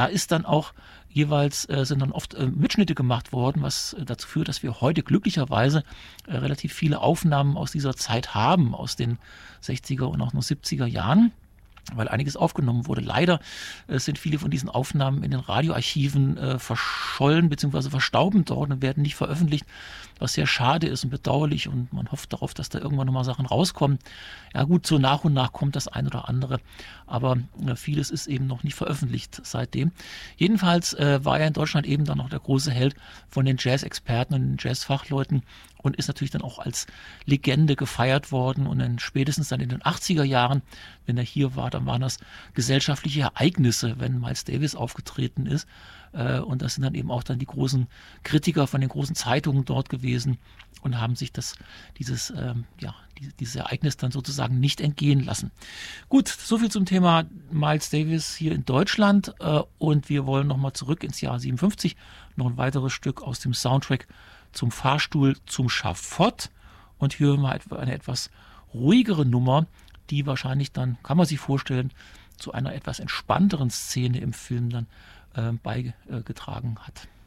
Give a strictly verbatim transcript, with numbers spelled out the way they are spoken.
Da ist dann auch jeweils, äh, sind dann oft äh, Mitschnitte gemacht worden, was äh, dazu führt, dass wir heute glücklicherweise äh, relativ viele Aufnahmen aus dieser Zeit haben, aus den sechziger und auch noch siebziger Jahren, weil einiges aufgenommen wurde. Leider äh, sind viele von diesen Aufnahmen in den Radioarchiven äh, verschollen bzw. verstauben dort und werden nicht veröffentlicht, was sehr schade ist und bedauerlich, und man hofft darauf, dass da irgendwann nochmal Sachen rauskommen. Ja gut, so nach und nach kommt das ein oder andere, aber äh, vieles ist eben noch nicht veröffentlicht seitdem. Jedenfalls äh, war er in Deutschland eben dann noch der große Held von den Jazz-Experten und den Jazz-Fachleuten und ist natürlich dann auch als Legende gefeiert worden, und dann spätestens dann in den achtziger Jahren, wenn er hier war, dann waren das gesellschaftliche Ereignisse, wenn Miles Davis aufgetreten ist. Und das sind dann eben auch dann die großen Kritiker von den großen Zeitungen dort gewesen und haben sich das, dieses, ähm, ja, dieses Ereignis dann sozusagen nicht entgehen lassen. Gut, soviel zum Thema Miles Davis hier in Deutschland, äh, und wir wollen nochmal zurück ins Jahr siebenundfünfzig, noch ein weiteres Stück aus dem Soundtrack zum Fahrstuhl zum Schafott, und hier hören wir eine etwas ruhigere Nummer, die wahrscheinlich dann, kann man sich vorstellen, zu einer etwas entspannteren Szene im Film dann äh, beigetragen hat.